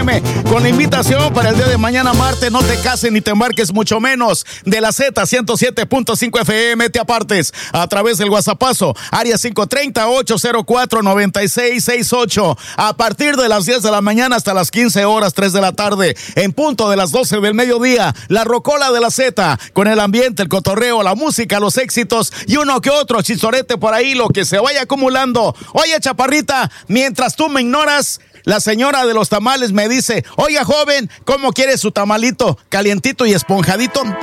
FM, con la invitación para el día de mañana martes. No te cases ni te embarques, mucho menos de la Z 107.5 FM. Te apartes a través del WhatsAppazo, área 530-804-9668. A partir de las 10 de la mañana hasta las 15 horas, 3 de la tarde, en punto de las 12 del mediodía, la rocola de la Z, con el ambiente, el cotorreo, la música, los éxitos y uno que otro chistorete por ahí, lo que se vaya acumulando. Oye, chaparrita, mientras tú me ignoras, la señora de los tamales me dice: oiga, joven, ¿cómo quiere su tamalito? ¿Calientito y esponjadito?